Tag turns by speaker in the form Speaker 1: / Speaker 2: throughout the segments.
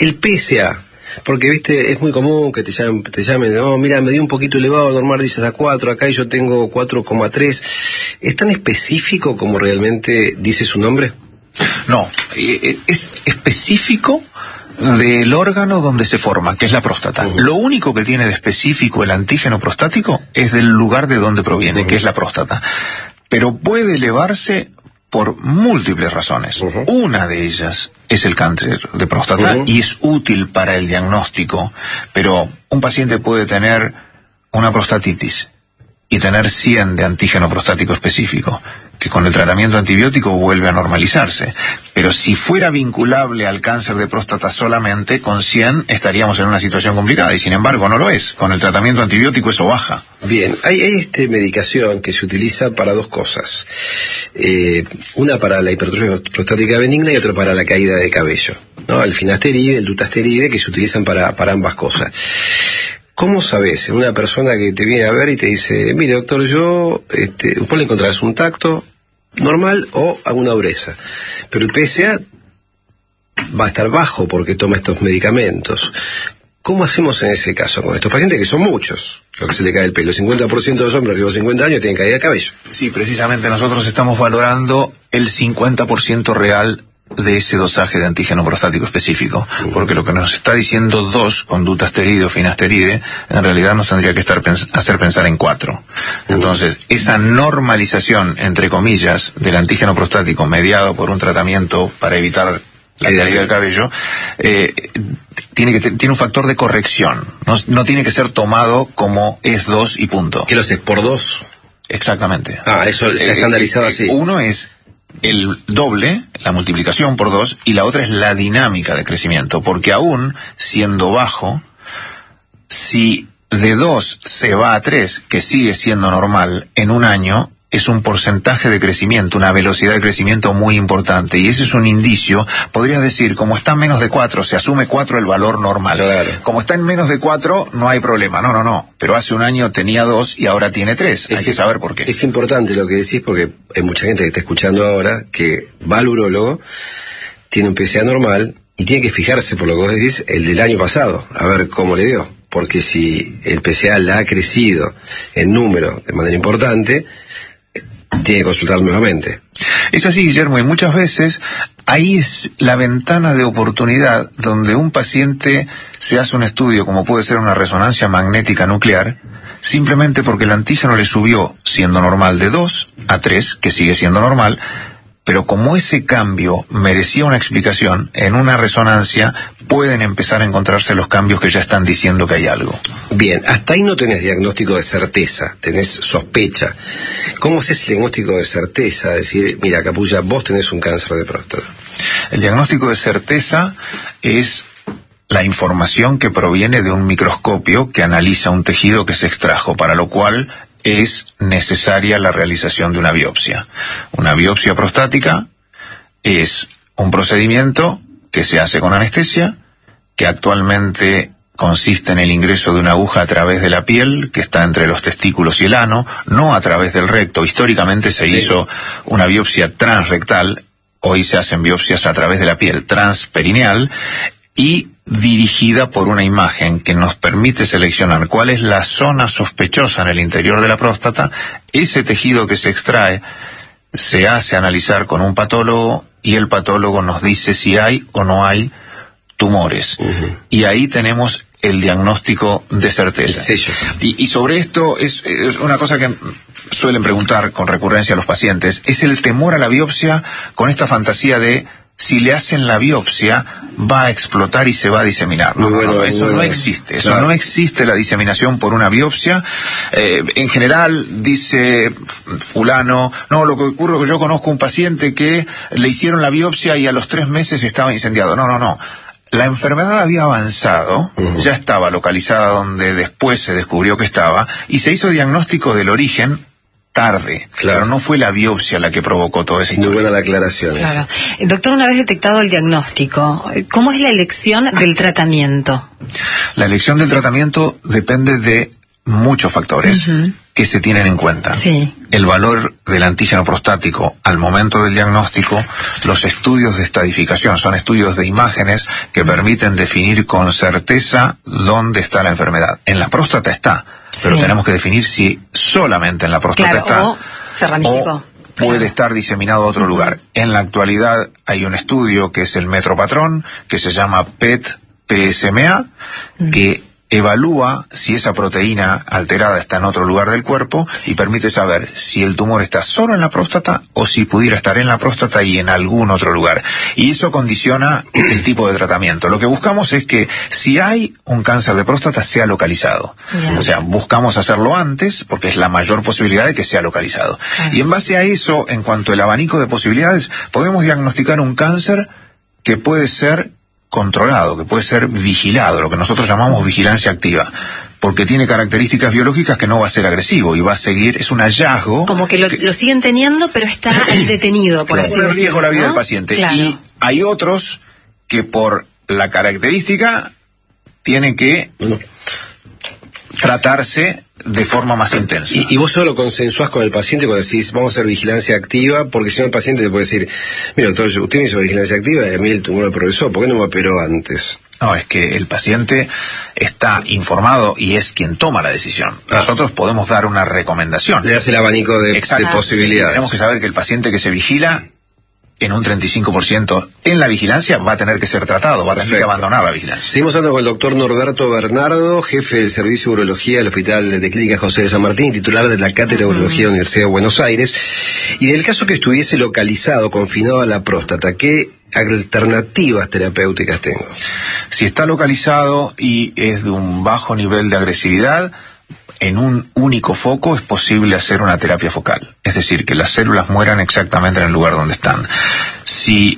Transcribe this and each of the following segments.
Speaker 1: El PSA, porque viste, es muy común que te llamen, no, mira, me dio un poquito elevado, normal dices a 4, acá y yo tengo 4,3. ¿Es tan específico como realmente dice su nombre?
Speaker 2: No, es específico del órgano donde se forma, que es la próstata. Lo único que tiene de específico el antígeno prostático es del lugar de donde proviene, que es la próstata. Pero puede elevarse por múltiples razones. Una de ellas es el cáncer de próstata y es útil para el diagnóstico, pero un paciente puede tener una prostatitis y tener 100 de antígeno prostático específico, que con el tratamiento antibiótico vuelve a normalizarse. Pero si fuera vinculable al cáncer de próstata solamente, con 100 estaríamos en una situación complicada, y sin embargo no lo es. Con el tratamiento antibiótico eso baja.
Speaker 1: Bien, hay medicación que se utiliza para dos cosas. Una para la hipertrofia prostática benigna y otra para la caída de cabello, ¿no? El finasteride, el dutasteride, que se utilizan para ambas cosas. ¿Cómo sabes en una persona que te viene a ver y te dice, mire doctor, yo, vos le encontrarás un tacto normal o alguna dureza, pero el PSA va a estar bajo porque toma estos medicamentos? ¿Cómo hacemos en ese caso con estos pacientes, que son muchos, lo que se le cae el pelo? 50% de los hombres arriba de 50 años tienen caída de cabello.
Speaker 2: Sí, precisamente nosotros estamos valorando el 50% real de ese dosaje de antígeno prostático específico, porque lo que nos está diciendo 2 con dutasteride o finasteride en realidad nos tendría que hacer pensar en 4. Entonces, esa normalización, entre comillas, del antígeno prostático mediado por un tratamiento para evitar la caída del cabello, tiene un factor de corrección, no tiene que ser tomado como es 2 y punto.
Speaker 1: ¿Qué lo haces, por 2?
Speaker 2: Exactamente.
Speaker 1: Eso está estandarizado así.
Speaker 2: Uno es el doble, la multiplicación por 2, y la otra es la dinámica de crecimiento, porque aún siendo bajo, si de 2 se va a 3, que sigue siendo normal, en un año es un porcentaje de crecimiento, una velocidad de crecimiento muy importante, y ese es un indicio. Podrías decir, como está en menos de 4, se asume 4 el valor normal.
Speaker 1: Claro.
Speaker 2: Como está en menos de 4, no hay problema. No. Pero hace un año tenía 2 y ahora tiene 3. Hay que saber por qué.
Speaker 1: Es importante lo que decís, porque hay mucha gente que está escuchando ahora que va al urólogo, tiene un PSA normal y tiene que fijarse, por lo que vos decís, el del año pasado, a ver cómo le dio. Porque si el PSA la ha crecido en número de manera importante, tiene que consultar nuevamente.
Speaker 2: Es así, Guillermo, y muchas veces ahí es la ventana de oportunidad donde un paciente se hace un estudio, como puede ser una resonancia magnética nuclear, simplemente porque el antígeno le subió, siendo normal, de 2 a 3, que sigue siendo normal, pero como ese cambio merecía una explicación, en una resonancia pueden empezar a encontrarse los cambios que ya están diciendo que hay algo.
Speaker 1: Bien, hasta ahí no tenés diagnóstico de certeza, tenés sospecha. ¿Cómo haces el diagnóstico de certeza? Decir, mira, Capulla, vos tenés un cáncer de próstata.
Speaker 2: El diagnóstico de certeza es la información que proviene de un microscopio que analiza un tejido que se extrajo, para lo cual es necesaria la realización de una biopsia. Una biopsia prostática es un procedimiento que se hace con anestesia, que actualmente consiste en el ingreso de una aguja a través de la piel, que está entre los testículos y el ano, no a través del recto. Históricamente se hizo una biopsia transrectal, hoy se hacen biopsias a través de la piel transperineal, y dirigida por una imagen que nos permite seleccionar cuál es la zona sospechosa en el interior de la próstata. Ese tejido que se extrae se hace analizar con un patólogo y el patólogo nos dice si hay o no hay tumores. Y ahí tenemos el diagnóstico de certeza. Y sobre esto es una cosa que suelen preguntar con recurrencia a los pacientes, es el temor a la biopsia con esta fantasía de si le hacen la biopsia va a explotar y se va a diseminar. Eso no existe. Eso no existe, la diseminación por una biopsia. En general dice fulano, no, lo que ocurre es que yo conozco un paciente que le hicieron la biopsia y a los 3 meses estaba incendiado. No. La enfermedad había avanzado, ya estaba localizada donde después se descubrió que estaba, y se hizo diagnóstico del origen tarde. Claro. Pero no fue la biopsia la que provocó toda esa historia.
Speaker 1: Muy buena la aclaración.
Speaker 3: Claro. Doctor, una vez detectado el diagnóstico, ¿cómo es la elección del tratamiento?
Speaker 2: La elección del tratamiento depende de muchos factores. ¿qué se tienen en cuenta?
Speaker 3: Sí.
Speaker 2: El valor del antígeno prostático al momento del diagnóstico, los estudios de estadificación, son estudios de imágenes que permiten definir con certeza dónde está la enfermedad. En la próstata está, pero tenemos que definir si solamente en la próstata está
Speaker 3: o se ramificó.
Speaker 2: Puede estar diseminado a otro lugar. En la actualidad hay un estudio que es el Metropatrón, que se llama PET-PSMA, que evalúa si esa proteína alterada está en otro lugar del cuerpo y permite saber si el tumor está solo en la próstata o si pudiera estar en la próstata y en algún otro lugar. Y eso condiciona el tipo de tratamiento. Lo que buscamos es que si hay un cáncer de próstata sea localizado.
Speaker 3: Bien.
Speaker 2: O sea, buscamos hacerlo antes porque es la mayor posibilidad de que sea localizado. Y en base a eso, en cuanto al abanico de posibilidades, podemos diagnosticar un cáncer que puede ser controlado, que puede ser vigilado, lo que nosotros llamamos vigilancia activa, porque tiene características biológicas que no va a ser agresivo y va a seguir, es un hallazgo.
Speaker 3: Como que lo siguen teniendo, pero está ahí detenido, por así decirlo.
Speaker 2: Pone en riesgo la vida del paciente.
Speaker 3: Claro.
Speaker 2: Y hay otros que por la característica tienen que tratarse de forma más intensa.
Speaker 1: Y vos solo consensuás con el paciente cuando decís vamos a hacer vigilancia activa, porque si no el paciente te puede decir, mira doctor, usted me hizo vigilancia activa y a mí el tumor me progresó, ¿por qué no me operó antes?
Speaker 2: No, es que el paciente está informado y es quien toma la decisión. Nosotros podemos dar una recomendación.
Speaker 1: Le das el abanico de posibilidades.
Speaker 2: Tenemos que saber que el paciente que se vigila en un 35% en la vigilancia va a tener que ser tratado, va a tener que abandonar la vigilancia.
Speaker 1: Seguimos hablando con el doctor Norberto Bernardo, jefe del Servicio de Urología del Hospital de Clínica José de San Martín, titular de la Cátedra de Urología de la Universidad de Buenos Aires. Y del caso que estuviese localizado, confinado a la próstata, ¿qué alternativas terapéuticas tengo?
Speaker 2: Si está localizado y es de un bajo nivel de agresividad, en un único foco es posible hacer una terapia focal, es decir, que las células mueran exactamente en el lugar donde están. Si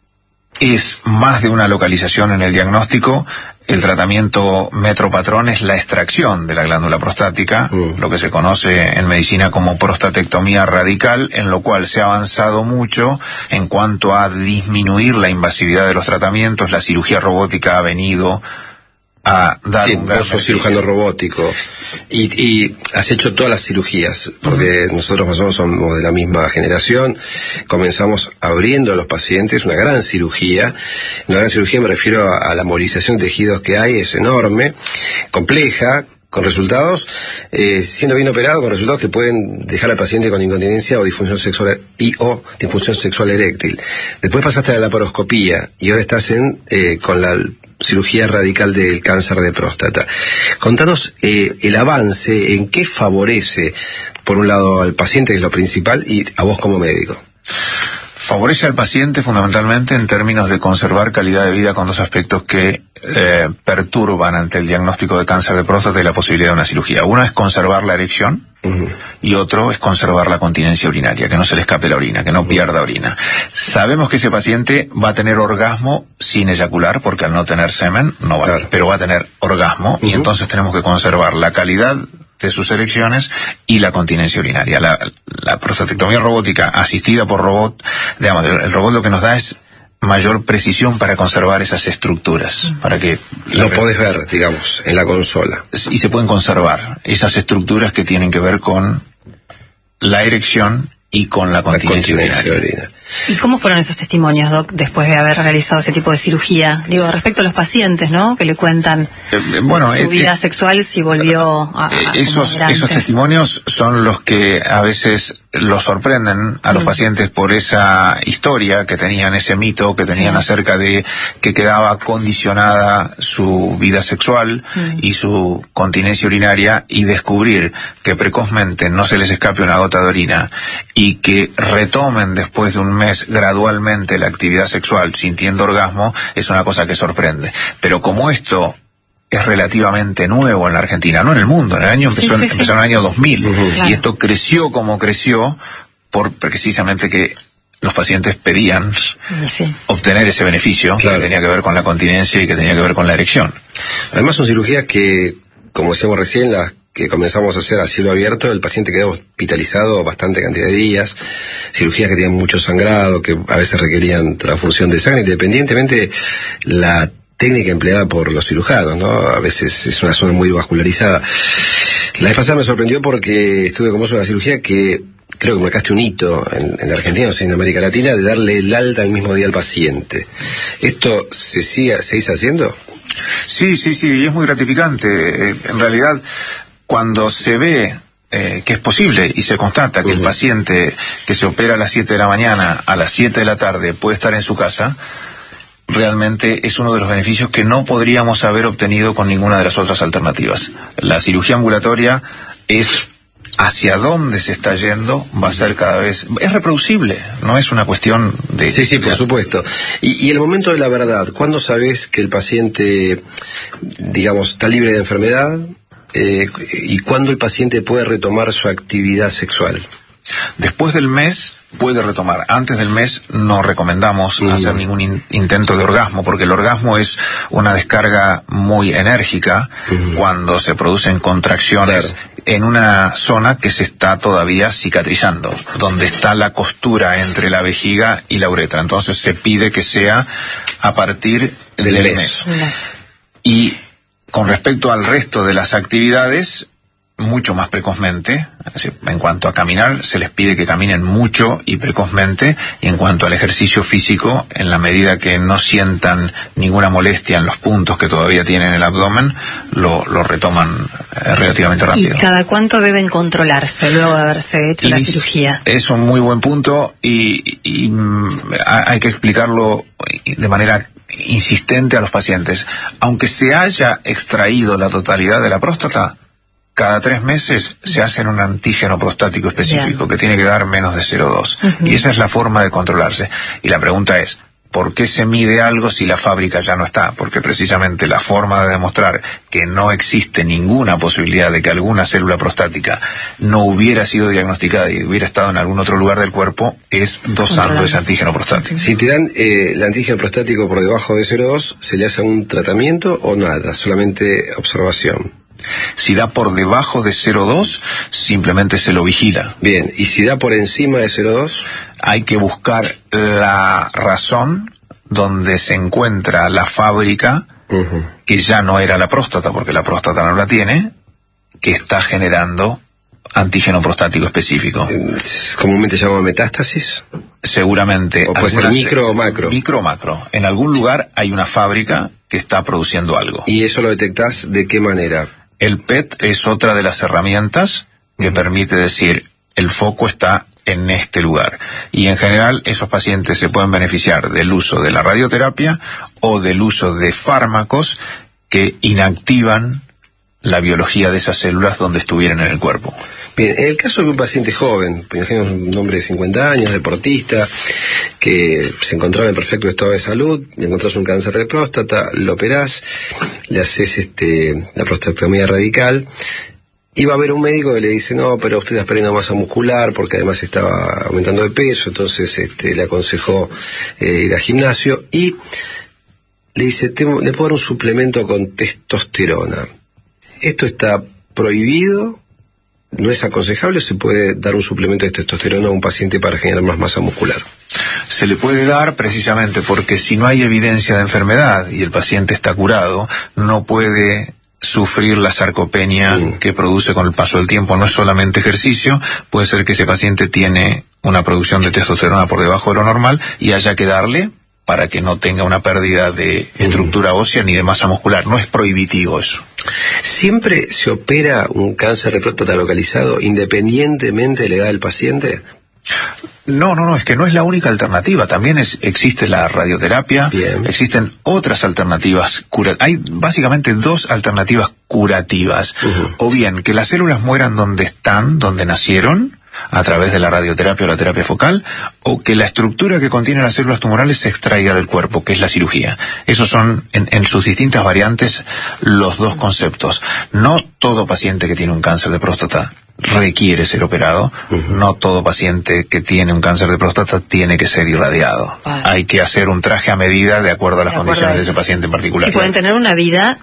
Speaker 2: es más de una localización en el diagnóstico, el tratamiento Metropatrón es la extracción de la glándula prostática, lo que se conoce en medicina como prostatectomía radical, en lo cual se ha avanzado mucho en cuanto a disminuir la invasividad de los tratamientos. La cirugía robótica ha venido a dar un gran
Speaker 1: vos sos cirujano robótico y has hecho todas las cirugías, porque nosotros más o menos somos de la misma generación. Comenzamos abriendo a los pacientes una gran cirugía me refiero a la movilización de tejidos que hay, es enorme, compleja, con resultados, siendo bien operado, con resultados que pueden dejar al paciente con incontinencia o disfunción sexual eréctil. Después pasaste a la laparoscopía y ahora estás con la cirugía radical del cáncer de próstata. Contanos el avance, en qué favorece, por un lado, al paciente, que es lo principal, y a vos como médico.
Speaker 2: Favorece al paciente fundamentalmente en términos de conservar calidad de vida con dos aspectos que perturban ante el diagnóstico de cáncer de próstata y la posibilidad de una cirugía. Uno es conservar la erección y otro es conservar la continencia urinaria, que no se le escape la orina, que no pierda orina. Sabemos que ese paciente va a tener orgasmo sin eyacular, porque al no tener semen no va, pero va a tener orgasmo y entonces tenemos que conservar la calidad de sus erecciones y la continencia urinaria. La prostatectomía robótica asistida por robot, digamos, el robot lo que nos da es mayor precisión para conservar esas estructuras, para que
Speaker 1: lo podés ver, digamos, en la consola.
Speaker 2: Y se pueden conservar esas estructuras que tienen que ver con la erección y con la continencia urinaria.
Speaker 3: ¿Y cómo fueron esos testimonios, Doc, después de haber realizado ese tipo de cirugía? Digo, respecto a los pacientes, ¿no?, que le cuentan su vida sexual, si volvió a
Speaker 2: esos testimonios son los que a veces los sorprenden a los pacientes por esa historia que tenían, ese mito que tenían acerca de que quedaba condicionada su vida sexual y su continencia urinaria, y descubrir que precozmente no se les escape una gota de orina y que retomen después de un mes gradualmente la actividad sexual sintiendo orgasmo, es una cosa que sorprende. Pero como esto es relativamente nuevo en la Argentina, no en el mundo, en el año empezó en el año 2000, y esto creció como creció por precisamente que los pacientes pedían obtener ese beneficio que tenía que ver con la continencia y que tenía que ver con la erección.
Speaker 1: Además son cirugías que, como decíamos recién, las que comenzamos a hacer a cielo abierto, el paciente quedó hospitalizado bastante cantidad de días, cirugías que tenían mucho sangrado, que a veces requerían transfusión de sangre, independientemente de la técnica empleada por los cirujanos, ¿no? A veces es una zona muy vascularizada. La vez pasada me sorprendió porque estuve con vos en una cirugía que creo que marcaste un hito en la Argentina, o sea, en América Latina, de darle el alta el mismo día al paciente. ¿Esto se sigue haciendo?
Speaker 2: Sí, y es muy gratificante. En realidad, cuando se ve que es posible y se constata que el paciente que se opera a las 7 de la mañana, a las 7 de la tarde puede estar en su casa, realmente es uno de los beneficios que no podríamos haber obtenido con ninguna de las otras alternativas. La cirugía ambulatoria es hacia dónde se está yendo, va a ser cada vez... Es reproducible, no es una cuestión de...
Speaker 1: Sí, por supuesto. Y el momento de la verdad, ¿cuándo sabes que el paciente, digamos, está libre de enfermedad? ¿Y cuándo el paciente puede retomar su actividad sexual?
Speaker 2: Después del mes puede retomar. Antes del mes no recomendamos hacer ningún intento de orgasmo, porque el orgasmo es una descarga muy enérgica cuando se producen contracciones en una zona que se está todavía cicatrizando, donde está la costura entre la vejiga y la uretra. Entonces se pide que sea a partir del mes. Y con respecto al resto de las actividades, mucho más precozmente. En cuanto a caminar, se les pide que caminen mucho y precozmente, y en cuanto al ejercicio físico, en la medida que no sientan ninguna molestia en los puntos que todavía tienen el abdomen, lo retoman relativamente rápido.
Speaker 3: ¿Y cada cuánto deben controlarse luego de haberse hecho la cirugía?
Speaker 2: Es un muy buen punto y hay que explicarlo de manera insistente a los pacientes. Aunque se haya extraído la totalidad de la próstata, cada 3 meses se hacen un antígeno prostático específico que tiene que dar menos de 0,2. Y esa es la forma de controlarse. Y la pregunta es, ¿por qué se mide algo si la fábrica ya no está? Porque precisamente la forma de demostrar que no existe ninguna posibilidad de que alguna célula prostática no hubiera sido diagnosticada y hubiera estado en algún otro lugar del cuerpo es dosando ese antígeno prostático.
Speaker 1: Si te dan el antígeno prostático por debajo de 0,2, ¿se le hace un tratamiento o nada? Solamente observación.
Speaker 2: Si da por debajo de 0,2, simplemente se lo vigila.
Speaker 1: Bien, ¿y si da por encima de 0,2?
Speaker 2: Hay que buscar la razón donde se encuentra la fábrica, que ya no era la próstata, porque la próstata no la tiene, que está generando antígeno prostático específico.
Speaker 1: ¿Comúnmente se llama metástasis?
Speaker 2: Seguramente.
Speaker 1: ¿O puede ser micro o macro?
Speaker 2: Micro o macro. En algún lugar hay una fábrica que está produciendo algo.
Speaker 1: ¿Y eso lo detectás de qué manera?
Speaker 2: El PET es otra de las herramientas que permite decir, el foco está en este lugar. Y en general esos pacientes se pueden beneficiar del uso de la radioterapia o del uso de fármacos que inactivan la biología de esas células donde estuvieran en el cuerpo.
Speaker 1: Bien, en el caso de un paciente joven, por ejemplo, un hombre de 50 años, deportista, que se encontraba en perfecto estado de salud, le encontrás un cáncer de próstata, lo operás, le haces la prostatectomía radical, y va a haber un médico que le dice, no, pero usted está perdiendo masa muscular, porque además estaba aumentando de peso, entonces le aconsejó ir al gimnasio, y le dice, le puedo dar un suplemento con testosterona. ¿Esto está prohibido? ¿No es aconsejable o se puede dar un suplemento de testosterona a un paciente para generar más masa muscular?
Speaker 2: Se le puede dar precisamente porque si no hay evidencia de enfermedad y el paciente está curado, no puede sufrir la sarcopenia que produce con el paso del tiempo. No es solamente ejercicio, puede ser que ese paciente tiene una producción de testosterona por debajo de lo normal y haya que darle para que no tenga una pérdida de estructura ósea ni de masa muscular. No es prohibitivo eso.
Speaker 1: ¿Siempre se opera un cáncer de próstata localizado independientemente de la edad del paciente?
Speaker 2: No, es que no es la única alternativa. También existe la radioterapia. Bien. Existen otras alternativas. Hay básicamente 2 alternativas curativas. O bien que las células mueran donde están, donde nacieron, a través de la radioterapia o la terapia focal, o que la estructura que contiene las células tumorales se extraiga del cuerpo, que es la cirugía. Esos son, en sus distintas variantes, los 2 conceptos. No todo paciente que tiene un cáncer de próstata requiere ser operado. No todo paciente que tiene un cáncer de próstata tiene que ser irradiado. Hay que hacer un traje a medida de acuerdo a las condiciones de ese paciente en particular.
Speaker 3: Y pueden tener una vida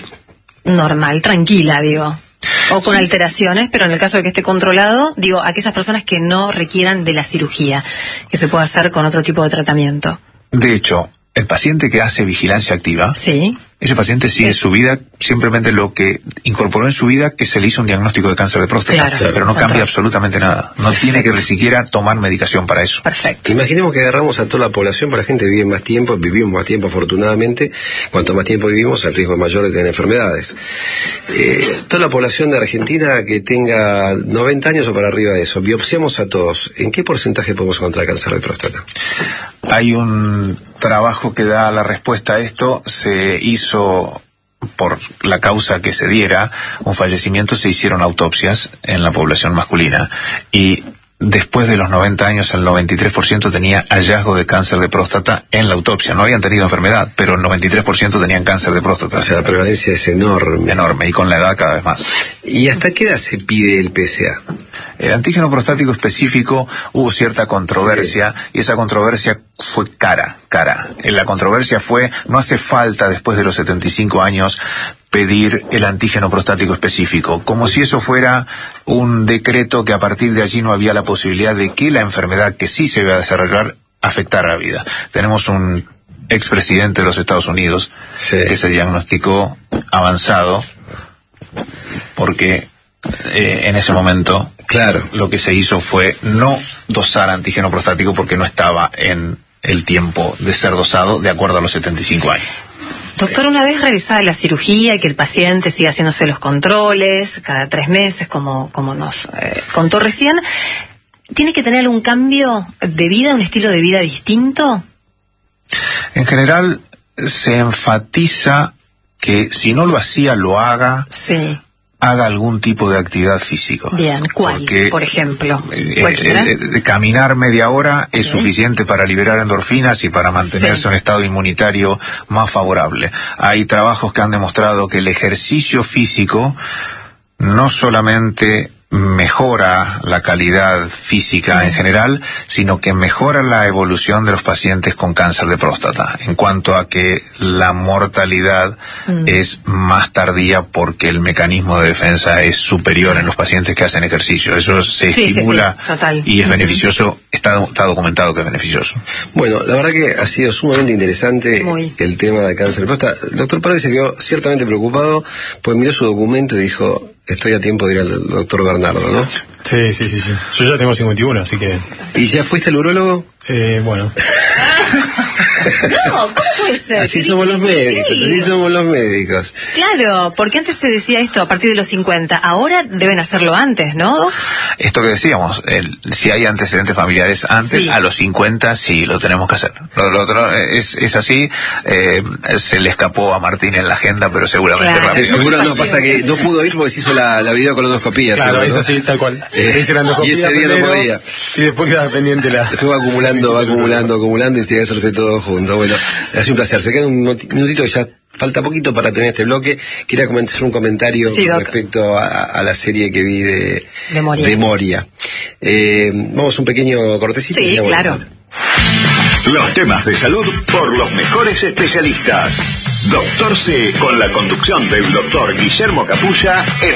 Speaker 3: normal, tranquila, digo. O con alteraciones, pero en el caso de que esté controlado, digo, aquellas personas que no requieran de la cirugía, que se puede hacer con otro tipo de tratamiento.
Speaker 2: De hecho, el paciente que hace vigilancia activa, ese paciente sigue su vida simplemente lo que incorporó en su vida, que se le hizo un diagnóstico de cáncer de próstata,
Speaker 3: Claro.
Speaker 2: pero no cambia absolutamente nada. No tiene que ni siquiera tomar medicación para eso.
Speaker 3: Perfecto.
Speaker 1: Imaginemos que agarramos a toda la población, para la gente vive más tiempo, vivimos más tiempo afortunadamente, cuanto más tiempo vivimos, el riesgo es mayor de tener enfermedades. Toda la población de Argentina que tenga 90 años o para arriba de eso, biopsiamos a todos, ¿en qué porcentaje podemos encontrar cáncer de próstata?
Speaker 2: Hay un trabajo que da la respuesta a esto. Se hizo, por la causa que se diera, un fallecimiento, se hicieron autopsias en la población masculina, y después de los 90 años el 93% tenía hallazgo de cáncer de próstata en la autopsia. No habían tenido enfermedad, pero el 93% tenían cáncer de próstata.
Speaker 1: O sea, la prevalencia es enorme.
Speaker 2: Enorme, y con la edad cada vez más.
Speaker 1: ¿Y hasta qué edad se pide el PSA?
Speaker 2: El antígeno prostático específico, hubo cierta controversia, y esa controversia fue cara. La controversia fue, no hace falta después de los 75 años pedir el antígeno prostático específico, como si eso fuera un decreto que a partir de allí no había la posibilidad de que la enfermedad que sí se iba a desarrollar afectara la vida. Tenemos un expresidente de los Estados Unidos que se diagnosticó avanzado porque en ese momento lo que se hizo fue no dosar antígeno prostático porque no estaba en el tiempo de ser dosado de acuerdo a los 75 años.
Speaker 3: Doctor, una vez realizada la cirugía y que el paciente siga haciéndose los controles cada 3 meses, como nos contó recién, ¿tiene que tener algún cambio de vida, un estilo de vida distinto?
Speaker 2: En general, se enfatiza que si no lo hacía, lo haga.
Speaker 3: Sí.
Speaker 2: Haga algún tipo de actividad física.
Speaker 3: Bien, ¿cuál? Porque, por ejemplo,
Speaker 2: caminar media hora es suficiente para liberar endorfinas y para mantenerse en un estado inmunitario más favorable. Hay trabajos que han demostrado que el ejercicio físico no solamente mejora la calidad física en general, sino que mejora la evolución de los pacientes con cáncer de próstata, en cuanto a que la mortalidad es más tardía porque el mecanismo de defensa es superior en los pacientes que hacen ejercicio. Eso se estimula y es beneficioso, está documentado que es beneficioso.
Speaker 1: Bueno, la verdad que ha sido sumamente interesante el tema de cáncer de próstata. El doctor Paredes se quedó ciertamente preocupado, pues miró su documento y dijo: estoy a tiempo de ir al doctor Bernardo, ¿no?
Speaker 4: Sí. Yo ya tengo 51, así que...
Speaker 1: ¿Y ya fuiste al urólogo?
Speaker 4: Bueno.
Speaker 3: No, ¿cómo puede ser?
Speaker 1: Así somos los médicos.
Speaker 3: Claro, porque antes se decía esto a partir de los 50, ahora deben hacerlo antes, ¿no?
Speaker 2: Esto que decíamos, si hay antecedentes familiares antes, a los 50 sí lo tenemos que hacer. Lo otro es así, se le escapó a Martín en la agenda, pero seguramente
Speaker 1: rápido. Seguro no, pasa que no pudo ir porque se hizo la videocolonoscopía.
Speaker 4: Claro, ¿no? Eso sí, tal cual.
Speaker 1: Y ese día no podía.
Speaker 4: Y después queda pendiente
Speaker 1: Después va acumulando y tiene que hacerse todo junto. Bueno, ha sido un placer. Se queda un minutito, ya falta poquito para tener este bloque. Quería hacer un comentario respecto a la serie que vi de Moria. Vamos a un pequeño cortecito.
Speaker 3: Sí, claro.
Speaker 5: Los temas de salud por los mejores especialistas. Doctor C, con la conducción del doctor Guillermo Capulla.